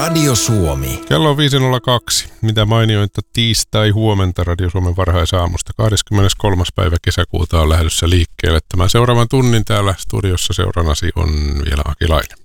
Radio Suomi. Kello on 5.02. Mitä mainiointa tiistai huomenta Radio Suomen varhaisaamusta. 23. päivä kesäkuuta on lähdössä liikkeelle. Tämän seuraavan tunnin täällä studiossa seurannasi on vielä Aki Laine.